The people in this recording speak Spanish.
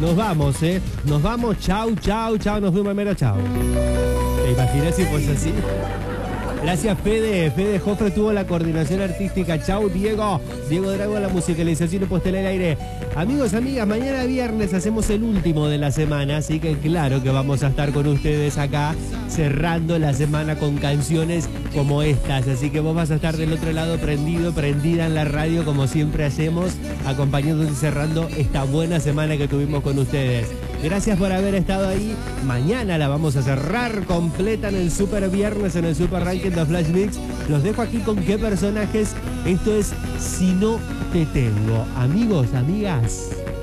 Nos vamos, Nos vamos, chau, chau, chau. Nos fuimos primero, chau. ¿Te imaginas si fuese así? Gracias, Fede. Fede Jofre tuvo la coordinación artística. Chau, Diego. Diego Drago, la musicalización y puesta en el aire. Amigos, amigas, mañana viernes hacemos el último de la semana, así que claro que vamos a estar con ustedes acá cerrando la semana con canciones como estas. Así que vos vas a estar del otro lado prendido, prendida en la radio como siempre hacemos, acompañándonos y cerrando esta buena semana que tuvimos con ustedes. Gracias por haber estado ahí. Mañana la vamos a cerrar completa en el Super Viernes, en el Super Ranking de Flash Mix. Los dejo aquí con qué personajes. Esto es Si No Te Tengo. Amigos, amigas.